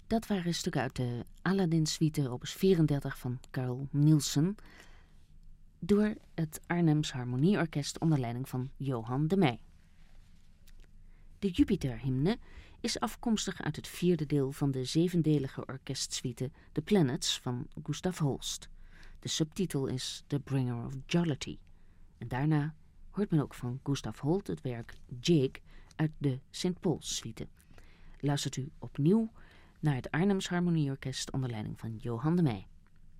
Dat waren stukken uit de Aladdin-suite opus 34 van Carl Nielsen door het Arnhems Harmonieorkest onder leiding van Johan de Meij. De Jupiter-hymne is afkomstig uit het 4e deel van de 7-delige orkestsuite The Planets van Gustav Holst. De subtitel is The Bringer of Jollity. En daarna hoort men ook van Gustav Holst het werk Jig uit de St. Paul's-suite. Luistert u opnieuw naar het Arnhems Harmonieorkest onder leiding van Johan de Meij.